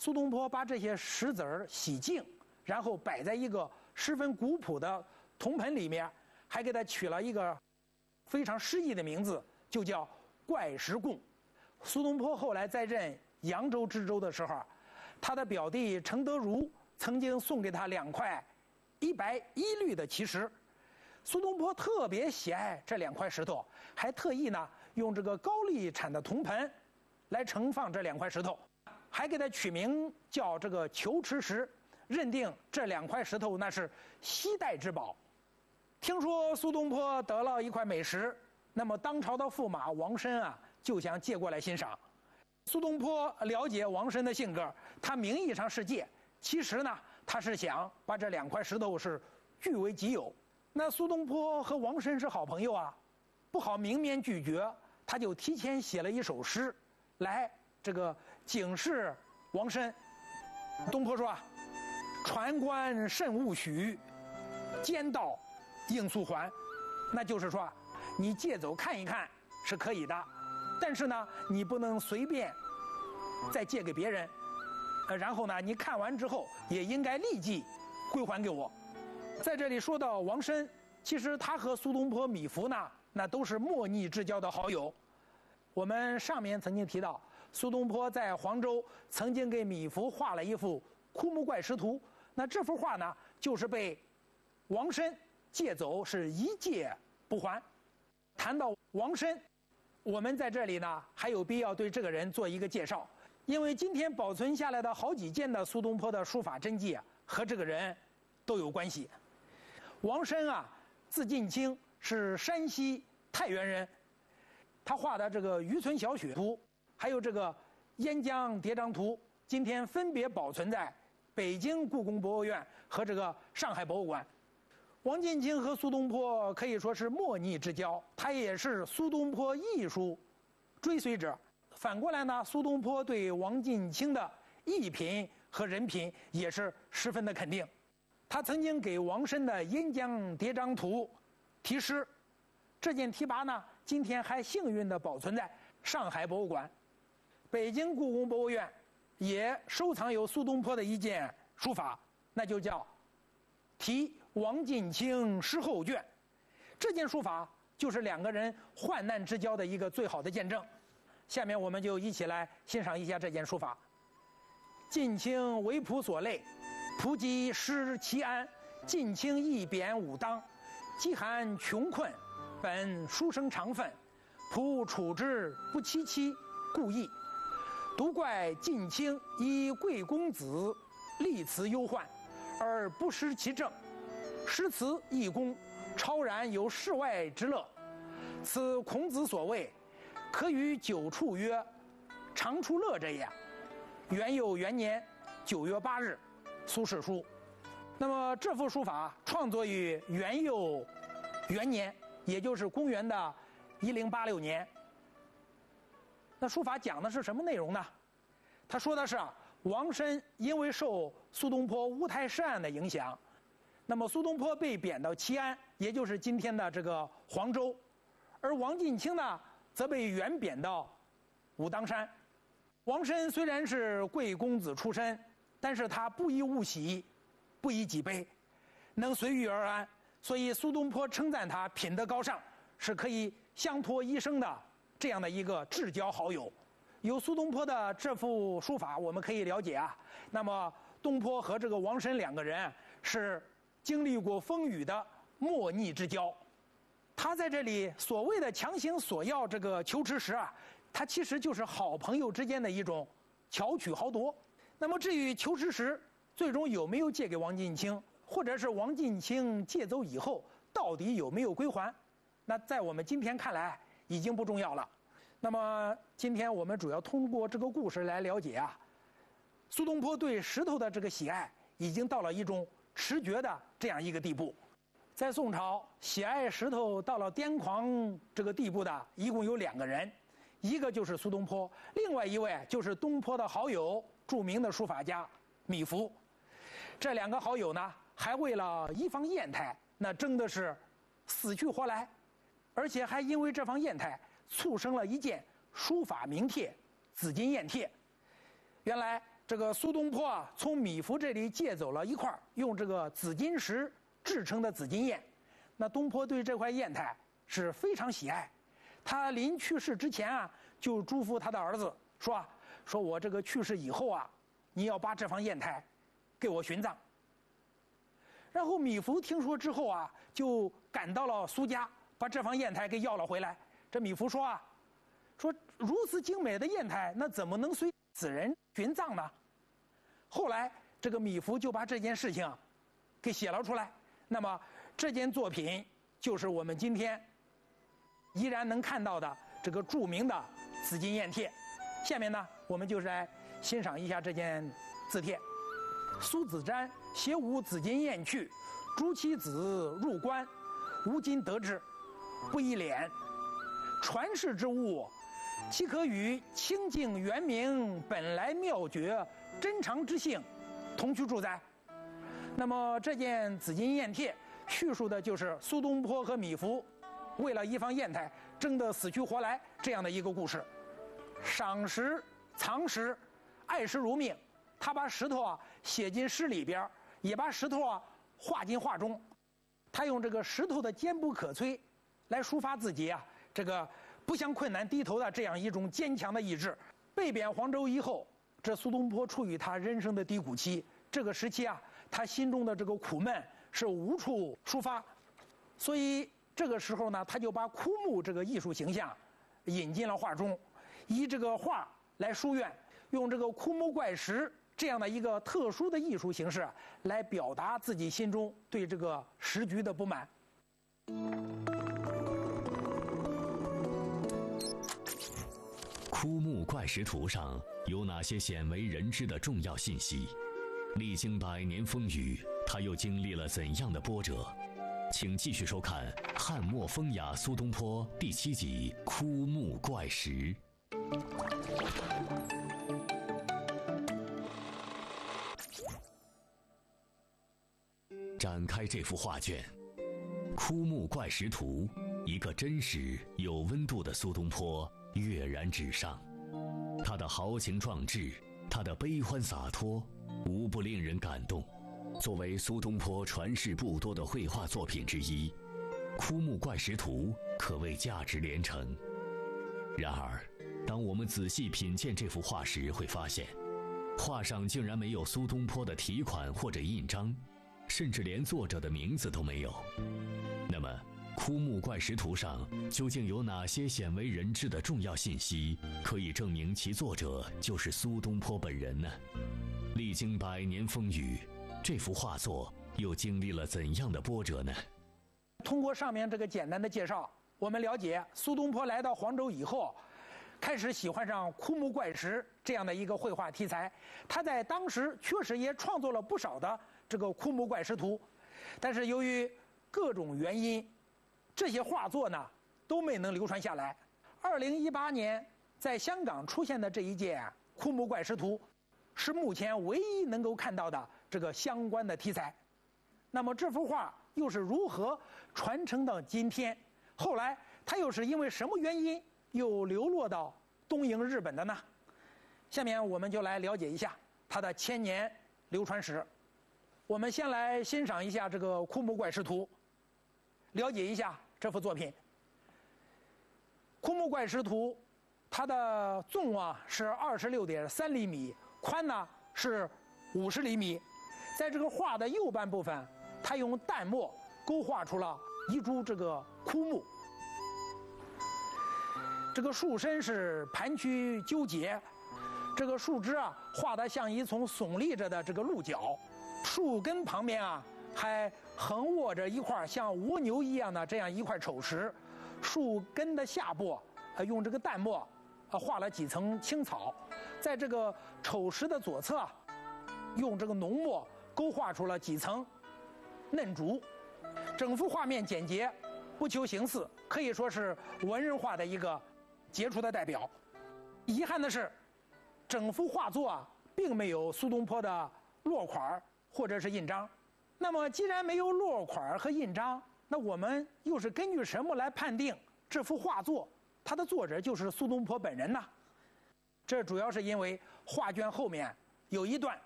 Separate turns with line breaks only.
苏东坡把这些石子儿洗净，然后摆在一个十分古朴的铜盆里面，还给它取了一个非常诗意的名字，就叫怪石供。苏东坡后来在任扬州知州的时候，他的表弟程德儒曾经送给他2块1白1绿的奇石。苏东坡特别喜爱这2块石头，还特意呢用这个高丽产的铜盆来盛放这2块石头，还给它取名叫这个求池石，认定这2块石头那是稀代之宝。听说苏东坡得了一块美石，那么当朝的驸马王申啊就想借过来欣赏。苏东坡了解王申的性格，他名义上是借，其实呢他是想把这2块石头是据为己有。那苏东坡和王申是好朋友啊，不好明面拒绝，他就提前写了一首诗来这个警示王申。东坡说啊，船官慎勿许，奸盗应速还。那就是说你借走看一看是可以的，但是呢你不能随便再借给别人，然后呢你看完之后也应该立即归还给我。在这里说到王申，其实他和苏东坡、米芾呢那都是莫逆之交的好友。我们上面曾经提到，苏东坡在黄州曾经给米芾画了一幅枯木怪石图，那这幅画呢就是被王申借走，是一借不还。谈到王申，我们在这里呢还有必要对这个人做一个介绍，因为今天保存下来的好几件的苏东坡的书法真迹啊，和这个人都有关系。王申啊，字近卿，是山西太原人。他画的这个渔村小雪图，还有这个烟江叠嶂图，今天分别保存在北京故宫博物院和这个上海博物馆。王近卿和苏东坡可以说是莫逆之交，他也是苏东坡艺术追随者。反过来呢，苏东坡对王近卿的艺品和人品也是十分的肯定。他曾经给王申的《烟江叠嶂图》题诗，这件题跋呢，今天还幸运地保存在上海博物馆。北京故宫博物院也收藏有苏东坡的一件书法，那就叫题王近卿诗后卷。这件书法就是2个人患难之交的一个最好的见证。下面我们就一起来欣赏一下这件书法。近卿为仆所累，仆疾失其安，近卿一贬武当，饥寒穷困，本书生长愤，仆处之不戚戚，故意。独怪近卿以贵公子，立辞忧患，而不失其正。诗词艺功，超然有世外之乐。此孔子所谓可与久处曰，常处乐者也。元佑元年9月8日，苏轼书。那么这幅书法创作于元佑元年，也就是公元的1086年。那书法讲的是什么内容呢？他说的是王申因为受苏东坡乌台诗案的影响，那么苏东坡被贬到齐安，也就是今天的这个黄州，而王近卿呢则被原贬到武当山。王申虽然是贵公子出身，但是他不以物喜，不以己悲，能随遇而安，所以苏东坡称赞他品德高尚，是可以相托一生的这样的一个至交好友。有苏东坡的这幅书法，我们可以了解啊，那么东坡和这个王申2个人是经历过风雨的莫逆之交。他在这里所谓的强行索要这个求池石啊，他其实就是好朋友之间的一种巧取豪夺。那么至于求池石最终有没有借给王近卿，或者是王近卿借走以后到底有没有归还，那在我们今天看来已经不重要了。那么今天我们主要通过这个故事来了解啊，苏东坡对石头的这个喜爱已经到了一种持绝的这样一个地步。在宋朝，喜爱石头到了癫狂这个地步的一共有2个人，一个就是苏东坡，另外一位就是东坡的好友，著名的书法家米芾。这2个好友呢，还为了一方砚台，那争的是死去活来，而且还因为这方砚台促生了一件书法名帖——紫金砚帖。原来这个苏东坡啊，从米芾这里借走了一块用这个紫金石制成的紫金砚。那东坡对这块砚台是非常喜爱，他临去世之前啊，就嘱咐他的儿子说我这个去世以后啊，你要把这方砚台给我殉葬。然后米芾听说之后啊，就赶到了苏家，把这方砚台给要了回来。这米芾说如此精美的砚台，那怎么能随死人殉葬呢？后来这个米芾就把这件事情给写了出来。那么这件作品就是我们今天依然能看到的这个著名的紫金砚帖。下面呢，我们就是来欣赏一下这件字帖。苏子瞻携吾紫金砚去，朱其子入关，吾今得之，不以敛。传世之物，岂可与清净圆明本来妙绝真常之性同居住哉？那么这件紫金砚帖叙述的就是苏东坡和米芾为了一方砚台争得死去活来这样的一个故事。赏石藏石，爱石如命。他把石头啊写进诗里边，也把石头啊画进画中。他用这个石头的坚不可摧来抒发自己啊这个不向困难低头的这样一种坚强的意志。被贬黄州以后，这苏东坡处于他人生的低谷期，这个时期啊，他心中的这个苦闷是无处抒发，所以这个时候呢，他就把枯木这个艺术形象引进了画中，以这个画来书院，用这个枯木怪石这样的一个特殊的艺术形式来表达自己心中对这个时局的不满。
枯木怪石图上有哪些鲜为人知的重要信息？历经100年风雨，他又经历了怎样的波折？请继续收看《汉末风雅苏东坡》第7集《枯木怪石》。展开这幅画卷，《枯木怪石图》，一个真实有温度的苏东坡跃然纸上。他的豪情壮志，他的悲欢洒脱，无不令人感动。作为苏东坡传世不多的绘画作品之一，《枯木怪石图》可谓价值连城。然而，当我们仔细品鉴这幅画时，会发现，画上竟然没有苏东坡的题款或者印章，甚至连作者的名字都没有。那么，《枯木怪石图》上究竟有哪些鲜为人知的重要信息，可以证明其作者就是苏东坡本人呢？历经100年风雨，这幅画作又经历了怎样的波折呢？
通过上面这个简单的介绍，我们了解苏东坡来到黄州以后，开始喜欢上枯木怪石这样的一个绘画题材。他在当时确实也创作了不少的这个枯木怪石图，但是由于各种原因，这些画作呢都没能流传下来。2018年在香港出现的这一件枯木怪石图，是目前唯一能够看到的这个相关的题材。那么这幅画又是如何传承到今天？后来它又是因为什么原因又流落到东瀛日本的呢？下面我们就来了解一下它的千年流传史。我们先来欣赏一下这个枯木怪石图，了解一下这幅作品。枯木怪石图，它的纵啊是26.3厘米，宽呢是50厘米。在这个画的右半部分，它用淡墨勾画出了一株这个枯木。这个树身是盘曲纠结，这个树枝啊画得像一丛耸立着的这个鹿角，树根旁边啊还横卧着一块像蜗牛一样的这样一块丑石，树根的下部用这个淡墨画了几层青草，在这个丑石的左侧用这个浓墨勾画出了几层嫩竹。整幅画面简洁，不求形似，可以说是文人画的一个杰出的代表。遗憾的是，整幅画作并没有苏东坡的落款或者是印章。那么既然没有落款和印章，那我们又是根据什么来判定这幅画作它的作者就是苏东坡本人呢？这主要是因为画卷后面有一段